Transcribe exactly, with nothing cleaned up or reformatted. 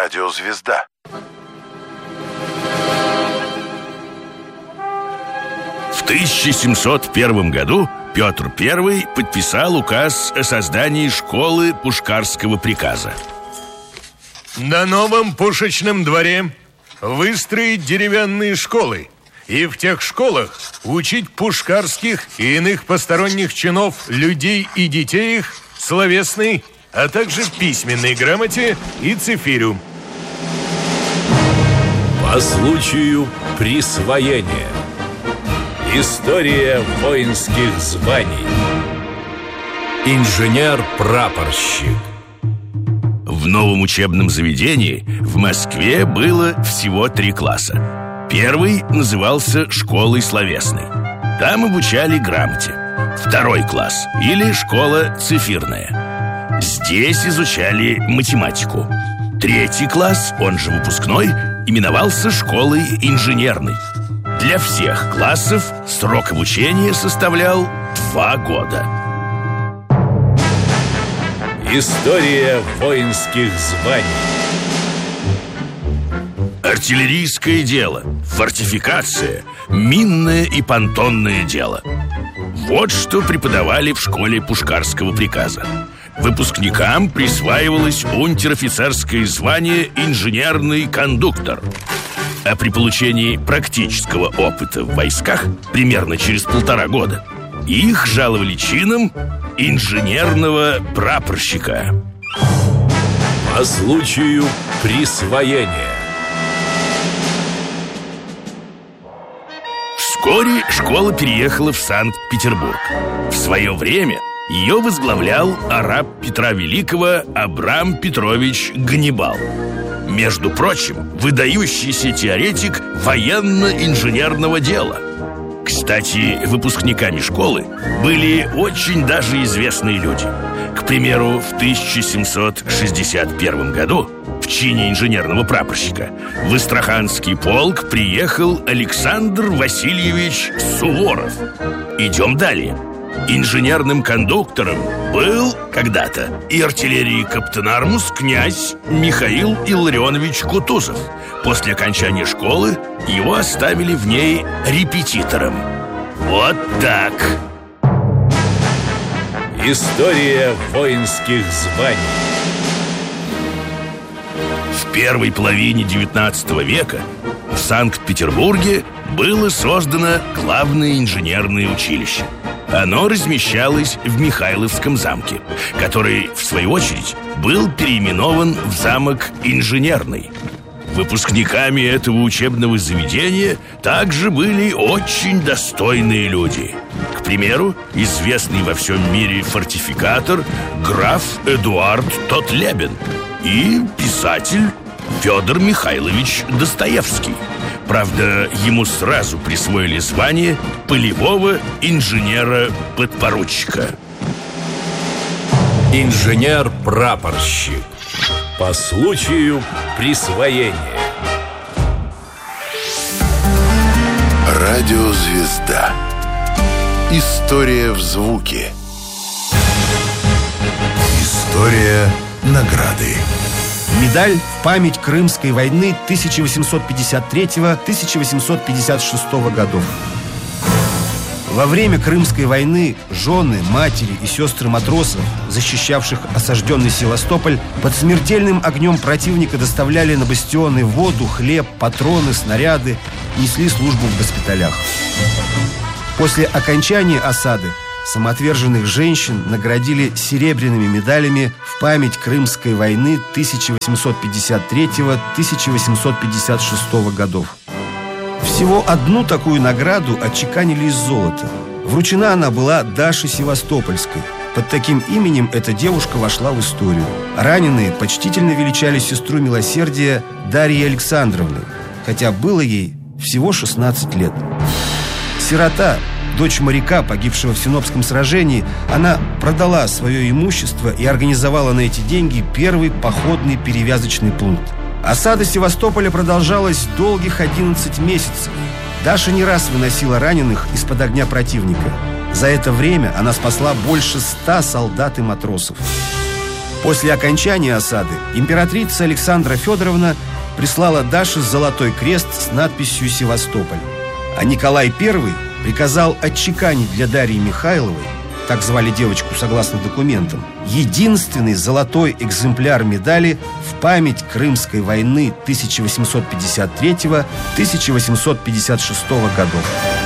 Радиозвезда. В тысяча семьсот первом году Петр Первый подписал указ о создании школы Пушкарского приказа. На новом пушечном дворе выстроить деревянные школы и в тех школах учить пушкарских и иных посторонних чинов людей и детей их словесной, а также письменной грамоте и цифирю. По случаю присвоения. История воинских званий. Инженер-прапорщик. В новом учебном заведении в Москве было всего три класса. Первый назывался школой словесной. Там обучали грамоте. Второй класс, или школа цифирная. Здесь изучали математику. Третий класс, он же выпускной, именовался школой инженерной. Для всех классов срок обучения составлял два года. История воинских званий. Артиллерийское дело, фортификация, минное и понтонное дело. Вот что преподавали в школе Пушкарского приказа. Выпускникам присваивалось унтер-офицерское звание инженерный кондуктор. А при получении практического опыта в войсках примерно через полтора года их жаловали чином инженерного прапорщика. По случаю присвоения. Вскоре школа переехала в Санкт-Петербург. В свое время ее возглавлял араб Петра Великого Абрам Петрович Ганнибал. Между прочим, выдающийся теоретик военно-инженерного дела. Кстати, выпускниками школы были очень даже известные люди. К примеру, в тысяча семьсот шестьдесят первом году в чине инженерного прапорщика в Астраханский полк приехал Александр Васильевич Суворов. Идем далее. Инженерным кондуктором был когда-то и артиллерии каптенармус князь Михаил Илларионович Кутузов. После окончания школы его оставили в ней репетитором. Вот так. История воинских званий. В первой половине девятнадцатого века в Санкт-Петербурге было создано главное инженерное училище. Оно размещалось в Михайловском замке, который, в свою очередь, был переименован в замок Инженерный. Выпускниками этого учебного заведения также были очень достойные люди. К примеру, известный во всем мире фортификатор граф Эдуард Тотлебен и писатель Федор Михайлович Достоевский. Правда, ему сразу присвоили звание полевого инженера-подпоручика. Инженер-прапорщик. По случаю присвоения. Радиозвезда. История в звуке. История награды. Медаль в память Крымской войны тысяча восемьсот пятьдесят третьего — тысяча восемьсот пятьдесят шестого годов. Во время Крымской войны жены, матери и сестры матросов, защищавших осажденный Севастополь, под смертельным огнем противника доставляли на бастионы воду, хлеб, патроны, снаряды, несли службу в госпиталях. После окончания осады самоотверженных женщин наградили серебряными медалями в память Крымской войны тысяча восемьсот пятьдесят третьего — тысяча восемьсот пятьдесят шестого годов. Всего одну такую награду отчеканили из золота. Вручена она была Даше Севастопольской. Под таким именем эта девушка вошла в историю. Раненые почтительно величали сестру милосердия Дарьей Александровной, хотя было ей всего шестнадцать лет. Сирота, дочь моряка, погибшего в Синопском сражении, она продала свое имущество и организовала на эти деньги первый походный перевязочный пункт. Осада Севастополя продолжалась долгих одиннадцать месяцев. Даша не раз выносила раненых из-под огня противника. За это время она спасла больше ста солдат и матросов. После окончания осады императрица Александра Федоровна прислала Даше золотой крест с надписью «Севастополь». А Николай Первый приказал отчеканить для Дарьи Михайловой, так звали девочку согласно документам, единственный золотой экземпляр медали в память Крымской войны тысяча восемьсот пятьдесят третьего — тысяча восемьсот пятьдесят шестого годов.